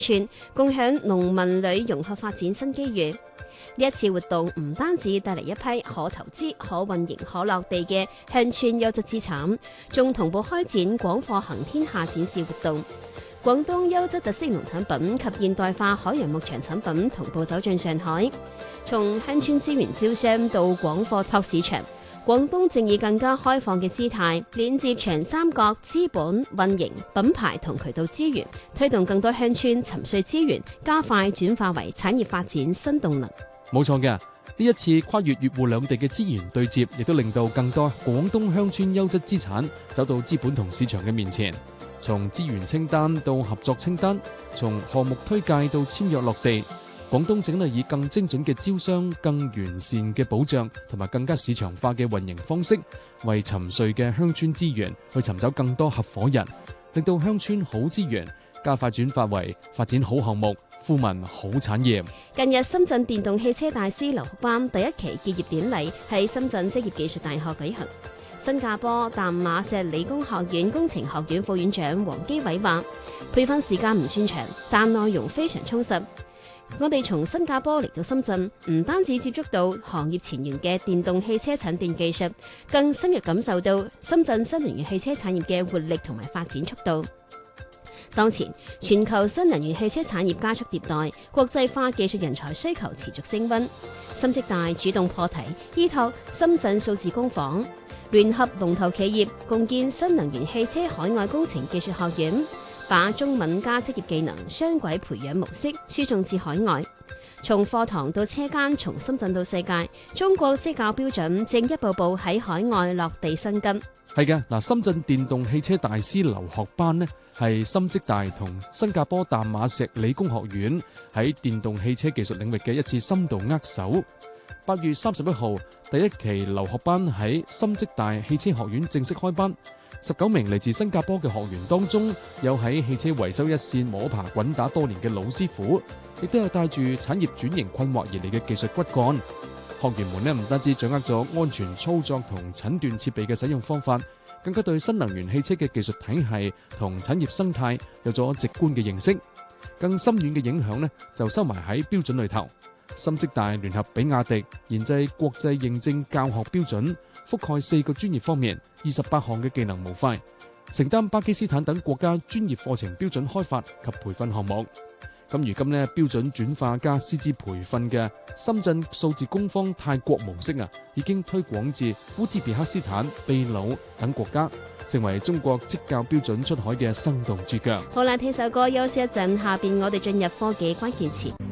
村，共享農民旅融合發展新機遇。呢一次活動唔單止帶嚟一批可投資、可運營、可落地嘅鄉村優質資產，仲同步開展廣貨行天下展示活動。廣東優質特色農產品及現代化海洋牧場產品同步走進上海，從鄉村資源招商到廣貨拓市場，廣東正以更加開放嘅姿態，連接長三角資本、運營、品牌同渠道資源，推動更多鄉村沉睡資源，加快轉化為產業發展新動能。 冇錯嘅，呢一次跨越粵滬兩地嘅資源對接，亦都令到更多廣東鄉村優質資產走到資本同市場嘅面前。從資源清單到合作清單，從項目推介到簽約落地，廣東正係以更精準嘅招商、更完善嘅保障同埋更加市場化嘅運營方式，為沉睡嘅鄉村資源去尋找更多合夥人，令到鄉村好資源加快轉化為發展好項目、富民好產業。 近日，深圳電動汽車大師留學班第一期結業典禮喺深圳職業技術大學舉行。新加坡淡馬錫理工學院工程學院副院長黃基偉話：培訓時間唔算長，但內容非常充實。我哋從新加坡嚟到深圳，唔單止接觸到行業前沿嘅電動汽車診斷技術，更深入感受到深圳新能源汽車產業嘅活力同埋發展速度。當前，全球新能源汽車產業加速迭代，國際化技術人才需求持續升溫。深職大主動破題，依託深圳數字工坊，聯合龍頭企業共建新能源汽車海外工程技術學院，把中文加職業技能雙軌培養模式輸送至海外。從課堂到車間，從深圳到世界，中國職教標準正一步步喺海外落地生根。 係嘅，嗱，深圳電動汽車大師留學班呢，係深職大同新加坡淡馬錫理工學院喺電動汽車技術領域嘅一次深度握手。8月31號，第一期留學班喺深職大汽車學院正式開班。19名嚟自新加坡嘅學員當中，有喺汽車維修一線摸爬滾打多年嘅老師傅，亦都有帶住產業轉型困惑而嚟嘅技術骨幹。學員們唔單止掌握咗安全操作同診斷設備嘅使用方法，更加對新能源汽車嘅技術體系同產業生態有咗直觀嘅認識。更深遠嘅影響呢，就收埋喺標準裏頭。深職大聯合比亞迪研製國際認證教學標準，覆蓋4個專業方面，28項嘅技能模塊，承擔巴基斯坦等國家專業課程標準開發及培訓項目。咁如今呢，標準轉化加師資培訓嘅深圳數字工坊泰國模式已經推廣至烏茲別克斯坦、秘魯等國家，成為中國職教標準出海嘅生動注腳。 好啦，聽首歌休息一陣，下邊我哋進入科技關鍵詞。